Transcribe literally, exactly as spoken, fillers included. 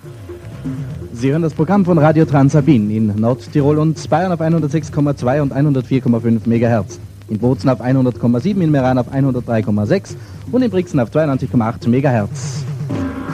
Sie hören das Programm von Radio Transrhabin in Nordtirol und Bayern auf hundertsechs Komma zwei und hundertvier Komma fünf Megahertz. In Bozen auf hundert Komma sieben, in Meran auf hundertdrei Komma sechs und in Brixen auf zweiundneunzig Komma acht Megahertz.